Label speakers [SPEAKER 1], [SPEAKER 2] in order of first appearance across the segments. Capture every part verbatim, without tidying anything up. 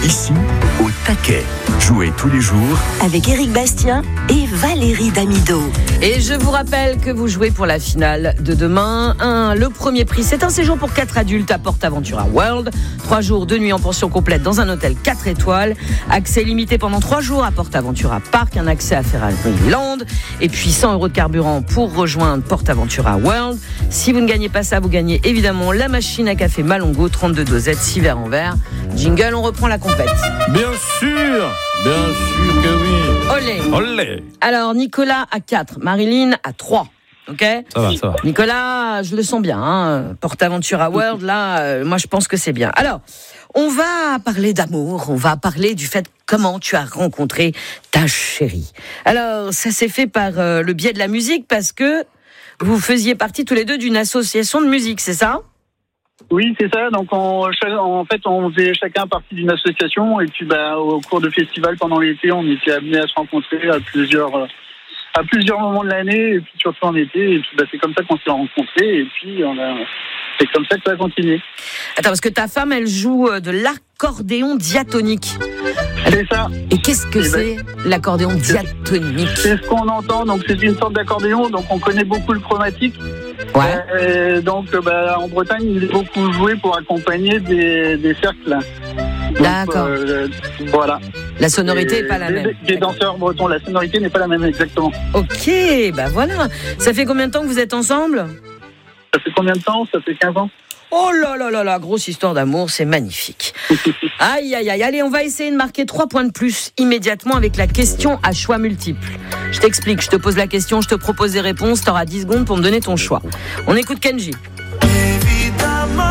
[SPEAKER 1] Ici, au taquet. Jouez tous les jours
[SPEAKER 2] avec Éric Bastien et Valérie Damido.
[SPEAKER 3] Et je vous rappelle que vous jouez pour la finale de demain. Un, le premier prix, c'est un séjour pour quatre adultes à PortAventura World. Trois jours, deux nuits en pension complète dans un hôtel quatre étoiles. Accès limité pendant trois jours à PortAventura Park. Un accès à Ferrari Land. Et puis cent euros de carburant pour rejoindre PortAventura World. Si vous ne gagnez pas ça, vous gagnez évidemment la machine à café Malongo, trente-deux dosettes, six verres en verre. Jingle, on reprend la compète.
[SPEAKER 4] Bien sûr, bien sûr que oui.
[SPEAKER 3] Olé.
[SPEAKER 4] Olé.
[SPEAKER 3] Alors, Nicolas à quatre, Marilyn à trois. Ok ?
[SPEAKER 4] Ça va, ça va.
[SPEAKER 3] Nicolas, je le sens bien. Hein. PortAventura World, là, euh, moi, je pense que c'est bien. Alors, on va parler d'amour. On va parler du fait comment tu as rencontré ta chérie. Alors, ça s'est fait par euh, le biais de la musique parce que vous faisiez partie tous les deux d'une association de musique, c'est ça ?
[SPEAKER 5] Oui, c'est ça. Donc, on, en fait, on faisait chacun partie d'une association. Et puis, bah, au cours de festivals pendant l'été, on était amenés à se rencontrer à plusieurs, à plusieurs moments de l'année. Et puis, surtout en été. Et puis, bah, c'est comme ça qu'on s'est rencontrés. Et puis, on a, c'est comme ça que ça a continué.
[SPEAKER 3] Attends, parce que ta femme, elle joue de l'accordéon diatonique.
[SPEAKER 5] C'est ça.
[SPEAKER 3] Et qu'est-ce que
[SPEAKER 5] et
[SPEAKER 3] c'est
[SPEAKER 5] ben,
[SPEAKER 3] l'accordéon diatonique ?
[SPEAKER 5] C'est ce qu'on entend. Donc, c'est une sorte d'accordéon. Donc, on connaît beaucoup le chromatique.
[SPEAKER 3] Ouais.
[SPEAKER 5] Euh, donc, bah, en Bretagne, il est beaucoup joué pour accompagner des, des cercles. Donc,
[SPEAKER 3] D'accord.
[SPEAKER 5] Euh, voilà.
[SPEAKER 3] La sonorité n'est pas la
[SPEAKER 5] des,
[SPEAKER 3] même.
[SPEAKER 5] Des danseurs bretons, la sonorité n'est pas la même exactement.
[SPEAKER 3] Ok, bah voilà. Ça fait combien de temps que vous êtes ensemble ?
[SPEAKER 5] Ça fait combien de temps ? Ça fait quinze ans.
[SPEAKER 3] Oh là là là là, grosse histoire d'amour, c'est magnifique. Aïe aïe aïe, allez, on va essayer de marquer trois points de plus immédiatement avec la question à choix multiples. Je t'explique, je te pose la question, je te propose des réponses, t'auras dix secondes pour me donner ton choix. On écoute Kenji.
[SPEAKER 6] Évidemment,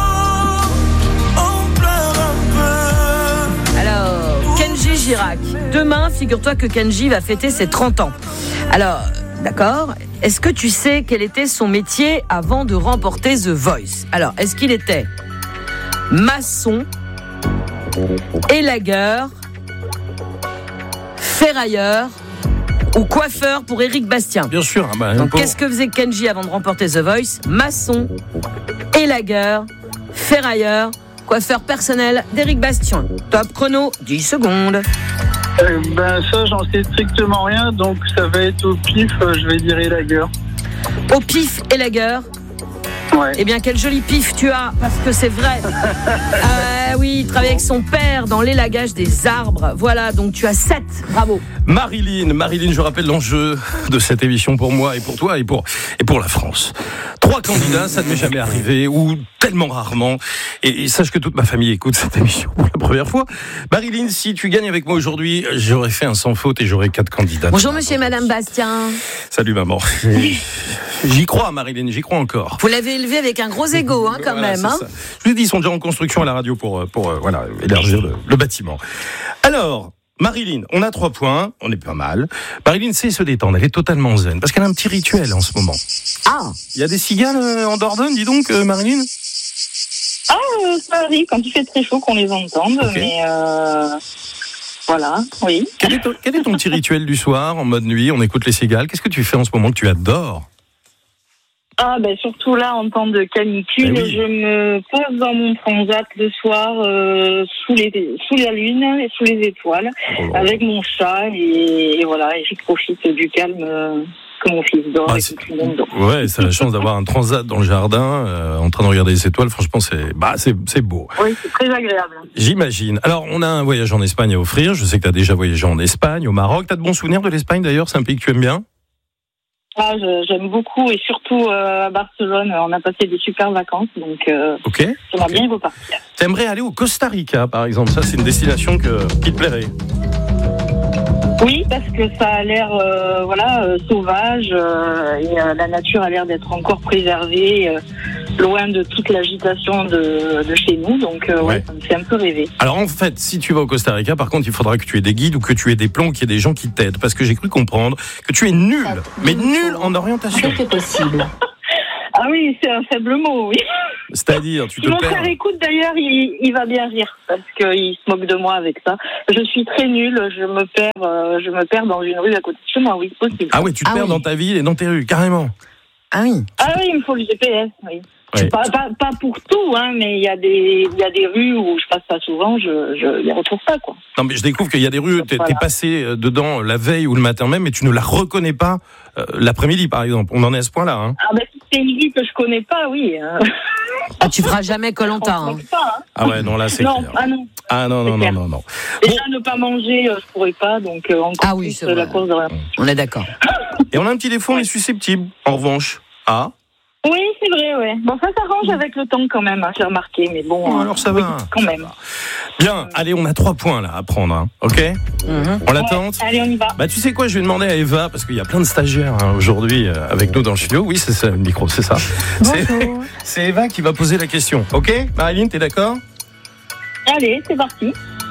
[SPEAKER 6] on pleure un peu.
[SPEAKER 3] Alors, Kenji Girac. Demain, figure-toi que Kenji va fêter ses trente ans. Alors, d'accord, est-ce que tu sais quel était son métier avant de remporter The Voice ? Alors, est-ce qu'il était maçon, élagueur, ferrailleur ou coiffeur pour Éric Bastien ?
[SPEAKER 4] Bien sûr. Bah,
[SPEAKER 3] Donc,
[SPEAKER 4] pour...
[SPEAKER 3] qu'est-ce que faisait Kenji avant de remporter The Voice ? Maçon, élagueur, ferrailleur, coiffeur personnel d'Éric Bastien. Top chrono, dix secondes.
[SPEAKER 5] Euh, ben ça, j'en sais strictement rien, donc ça va être au pif, euh, je vais dire élagueur.
[SPEAKER 3] Au pif, élagueur.
[SPEAKER 5] Ouais.
[SPEAKER 3] Eh bien, quel joli pif tu as, parce que c'est vrai. Ah oui, il travaille avec son père dans l'élagage des arbres. Voilà, donc tu as sept. Bravo.
[SPEAKER 4] Marilyn, Marilyn, je rappelle l'enjeu de cette émission pour moi et pour toi et pour, et pour la France. Trois candidats, ça ne m'est jamais arrivé, ou tellement rarement. Et, et sache que toute ma famille écoute cette émission pour la première fois. Marilyn, si tu gagnes avec moi aujourd'hui, j'aurais fait un sans faute et j'aurais quatre candidats.
[SPEAKER 3] Bonjour, monsieur et madame Bastien.
[SPEAKER 4] Salut, maman. J'y crois, Marilyn, j'y crois encore.
[SPEAKER 3] Vous l'avez élevé avec un gros ego, hein, quand
[SPEAKER 4] Voilà,
[SPEAKER 3] même. Hein.
[SPEAKER 4] Je vous ai dit, ils sont déjà en construction à la radio pour, pour euh, voilà, élargir le, le bâtiment. Alors, Marilyn, on a trois points, on est pas mal. Marilyn sait se détendre, elle est totalement zen, parce qu'elle a un petit rituel en ce moment.
[SPEAKER 3] Ah.
[SPEAKER 4] Il y a des cigales euh, en Dordogne, dis donc, euh, Marilyn ?
[SPEAKER 7] Ah, euh, ça arrive quand il fait très chaud qu'on les entende,
[SPEAKER 4] okay.
[SPEAKER 7] mais euh, voilà, oui.
[SPEAKER 4] Quel est, ton, quel est ton petit rituel du soir, en mode nuit, on écoute les cigales ? Qu'est-ce que tu fais en ce moment que tu adores ?
[SPEAKER 7] Ah, ben surtout là, en temps de canicule,
[SPEAKER 4] oui.
[SPEAKER 7] je me pose dans mon transat le soir, euh, sous, les, sous la lune et sous les étoiles, oh avec mon chat, et, et voilà, et j'y profite du calme euh, que mon fils dort ah, et que tout le monde dort.
[SPEAKER 4] Ouais, c'est la chance d'avoir un transat dans le jardin, euh, en train de regarder les étoiles, franchement, c'est, bah, c'est, c'est beau.
[SPEAKER 7] Oui, c'est très agréable.
[SPEAKER 4] J'imagine. Alors, on a un voyage en Espagne à offrir, je sais que tu as déjà voyagé en Espagne, au Maroc, tu as de bons souvenirs de l'Espagne d'ailleurs, c'est un pays que tu aimes bien ?
[SPEAKER 7] Ah, je, j'aime beaucoup, et surtout euh, à Barcelone, on a passé des super vacances, donc euh,
[SPEAKER 4] okay.
[SPEAKER 7] j'aimerais
[SPEAKER 4] okay.
[SPEAKER 7] bien y repartir.
[SPEAKER 4] T'aimerais aller au Costa Rica, par exemple, ça c'est une destination que, qui te plairait ?
[SPEAKER 7] Oui, parce que ça a l'air euh, voilà, euh, sauvage, euh, et euh, la nature a l'air d'être encore préservée, euh, loin de toute l'agitation de, de chez nous, donc euh, ouais. ouais, ça me fait un peu rêver.
[SPEAKER 4] Alors en fait, si tu vas au Costa Rica, par contre, il faudra que tu aies des guides ou que tu aies des plans, qu'il y ait des gens qui t'aident, parce que j'ai cru comprendre que tu es nul, mais nul en orientation.
[SPEAKER 2] C'est possible.
[SPEAKER 7] Ah oui, c'est un faible mot, oui.
[SPEAKER 4] C'est-à-dire, tu te
[SPEAKER 7] Mon
[SPEAKER 4] perds.
[SPEAKER 7] frère écoute d'ailleurs, il, il va bien rire parce qu'il se moque de moi avec ça. Je suis très nulle, je me perds, euh, je me perds dans une rue à côté de chez moi, oui, c'est possible.
[SPEAKER 4] Ah oui, tu te
[SPEAKER 3] ah
[SPEAKER 4] perds
[SPEAKER 3] oui.
[SPEAKER 4] dans ta ville et dans tes rues, carrément.
[SPEAKER 3] Ah oui.
[SPEAKER 7] Ah oui, il me faut le G P S, oui.
[SPEAKER 4] Ouais.
[SPEAKER 7] Pas, pas, pas pour tout, hein, mais il y a des, il y a des rues où je passe pas souvent, je, je les retrouve pas, quoi.
[SPEAKER 4] Non, mais je découvre qu'il y a des rues, t'es,
[SPEAKER 7] Voilà.
[SPEAKER 4] t'es passé dedans la veille ou le matin même, et tu ne la reconnais pas euh, l'après-midi, par exemple. On en est à ce point-là. Hein.
[SPEAKER 7] Ah ben si c'est une rue que je connais pas, oui. Hein.
[SPEAKER 3] Ah, tu feras jamais Koh-Lanta.
[SPEAKER 7] On
[SPEAKER 3] Hein.
[SPEAKER 7] se trompe pas, hein.
[SPEAKER 4] Ah ouais, non, là, c'est
[SPEAKER 7] Non,
[SPEAKER 4] clair.
[SPEAKER 7] ah non.
[SPEAKER 4] Ah non,
[SPEAKER 7] c'est
[SPEAKER 4] non, non,
[SPEAKER 7] clair.
[SPEAKER 4] non, non.
[SPEAKER 7] Déjà, ne pas manger, euh, je pourrais pas, donc euh, encore
[SPEAKER 3] Ah oui,
[SPEAKER 7] plus
[SPEAKER 3] c'est
[SPEAKER 7] euh, la
[SPEAKER 3] vrai.
[SPEAKER 7] cause de rien.
[SPEAKER 3] On est d'accord.
[SPEAKER 4] Et on a un petit défaut, on est susceptible. En revanche. Ah.
[SPEAKER 7] Oui, c'est vrai, ouais. Bon, ça s'arrange avec le temps quand même, hein, j'ai remarqué, mais bon.
[SPEAKER 4] Oh,
[SPEAKER 7] euh,
[SPEAKER 4] alors ça
[SPEAKER 7] oui,
[SPEAKER 4] va.
[SPEAKER 7] quand même.
[SPEAKER 4] Bien, allez, on a trois points là à prendre, hein. Ok.
[SPEAKER 3] Mhm.
[SPEAKER 4] On l'attente.
[SPEAKER 7] Allez, on y va.
[SPEAKER 4] Bah tu sais quoi, je vais demander à Eva, parce qu'il y a plein de stagiaires hein, aujourd'hui euh, avec nous dans le studio. Oui, c'est ça, le micro, c'est ça. C'est, c'est Eva qui va poser la question. Ok, Marilyn, t'es d'accord?
[SPEAKER 7] Allez, c'est parti.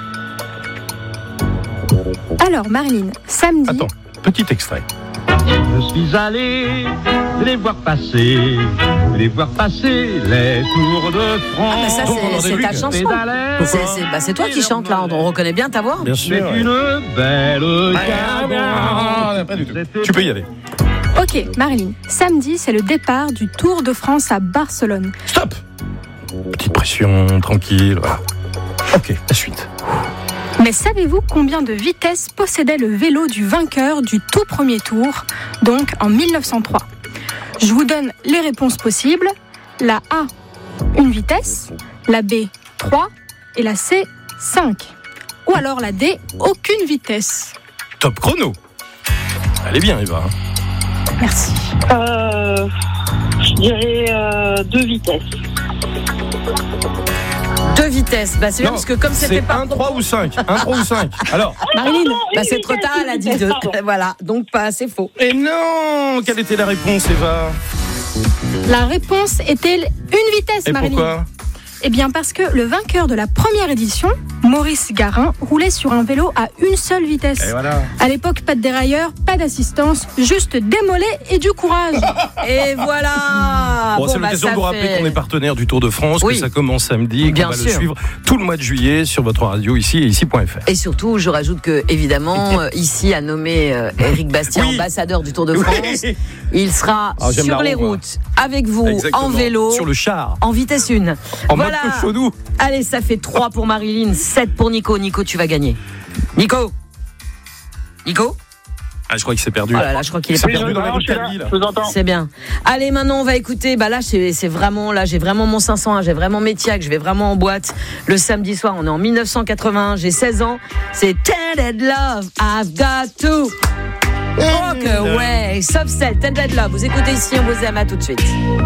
[SPEAKER 8] Alors, Marilyn, samedi,
[SPEAKER 4] Attends, petit extrait.
[SPEAKER 9] Je suis allé les voir passer, les voir passer les Tours de France.
[SPEAKER 3] Ah, bah ça,
[SPEAKER 4] Donc, on en
[SPEAKER 3] c'est, c'est
[SPEAKER 4] débute.
[SPEAKER 3] ta chanson.
[SPEAKER 9] Pédalait,
[SPEAKER 3] C'est, c'est, bah, c'est toi qui chantes là, on reconnaît bien ta voix.
[SPEAKER 4] Bien
[SPEAKER 9] c'est
[SPEAKER 4] sûr. ouais.
[SPEAKER 9] une belle
[SPEAKER 4] Ah,
[SPEAKER 9] cadence.
[SPEAKER 4] pas du tout. Tu peux y aller.
[SPEAKER 8] ok, Marilyn, samedi, c'est le départ du Tour de France à Barcelone.
[SPEAKER 4] Stop. Petite pression, tranquille. Voilà. Ok, la suite.
[SPEAKER 8] Mais savez-vous combien de vitesses possédait le vélo du vainqueur du tout premier tour, donc en mille neuf cent trois? Je vous donne les réponses possibles. La A, une vitesse, la B, trois, et la C, cinq. Ou alors la D, aucune vitesse.
[SPEAKER 4] Top chrono. Elle est bien, Eva. hein.
[SPEAKER 8] Merci.
[SPEAKER 7] Euh, je dirais euh, deux vitesses.
[SPEAKER 3] Deux vitesses. Bah, c'est bien
[SPEAKER 4] Non,
[SPEAKER 3] parce que comme c'était
[SPEAKER 4] c'est
[SPEAKER 3] pas.
[SPEAKER 4] un, trois ou cinq. un, trois ou cinq. Alors.
[SPEAKER 8] Marilyn,
[SPEAKER 3] Bah, c'est trop tard, elle a dit deux. Voilà, donc pas, c'est faux.
[SPEAKER 4] Et non. Quelle était la réponse, Eva?
[SPEAKER 8] la réponse était une vitesse,
[SPEAKER 4] Et
[SPEAKER 8] Marilyn.
[SPEAKER 4] pourquoi?
[SPEAKER 8] Eh bien parce que le vainqueur de la première édition, Maurice Garin, roulait sur un vélo à une seule vitesse.
[SPEAKER 4] Et voilà.
[SPEAKER 8] À l'époque, pas de dérailleur, pas d'assistance, juste des mollets et du courage.
[SPEAKER 3] Et voilà.
[SPEAKER 4] Bon, c'est
[SPEAKER 3] bah,
[SPEAKER 4] l'occasion
[SPEAKER 3] ça
[SPEAKER 4] de vous rappeler
[SPEAKER 3] fait-
[SPEAKER 4] qu'on est partenaire du Tour de France,
[SPEAKER 3] Oui.
[SPEAKER 4] que ça commence samedi, et
[SPEAKER 3] Bien
[SPEAKER 4] qu'on va
[SPEAKER 3] sûr.
[SPEAKER 4] le suivre tout le mois de juillet sur votre radio ici et ici point f r.
[SPEAKER 3] Et surtout, je rajoute que, évidemment, euh, ici a nommé euh, Éric Bastien,
[SPEAKER 4] Oui.
[SPEAKER 3] ambassadeur du Tour de
[SPEAKER 4] Oui.
[SPEAKER 3] France. Il sera
[SPEAKER 4] Ah, j'aime
[SPEAKER 3] sur
[SPEAKER 4] la
[SPEAKER 3] les
[SPEAKER 4] roue, moi.
[SPEAKER 3] routes avec vous,
[SPEAKER 4] Exactement.
[SPEAKER 3] en vélo,
[SPEAKER 4] Sur le char,
[SPEAKER 3] en vitesse une.
[SPEAKER 4] en
[SPEAKER 3] voilà.
[SPEAKER 4] mode cochonou.
[SPEAKER 3] Allez, ça fait trois pour Marilyn, sept pour Nico. Nico, tu vas gagner. Nico Nico
[SPEAKER 4] Ah, je crois qu'il s'est perdu.
[SPEAKER 3] Oh là là, je crois qu'il est
[SPEAKER 4] C'est
[SPEAKER 3] pas
[SPEAKER 4] perdu dans la
[SPEAKER 5] Non,
[SPEAKER 4] route
[SPEAKER 5] je suis là,
[SPEAKER 4] Calvi, là.
[SPEAKER 5] je vous entends.
[SPEAKER 3] C'est bien. Allez, maintenant on va écouter. Bah là, c'est, c'est vraiment là, j'ai vraiment mon cinq cent un, j'ai vraiment Métiac, je vais vraiment en boîte le samedi soir. On est en mille neuf cent quatre-vingt-un, j'ai seize ans. C'est Tainted Love, I've got to. Oh que ouais, Subset, Tainted Love. Vous écoutez ici, on vous aime, à tout de suite.